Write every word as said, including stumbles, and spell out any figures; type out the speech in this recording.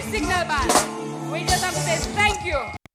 Signal Band. We just have to say thank you.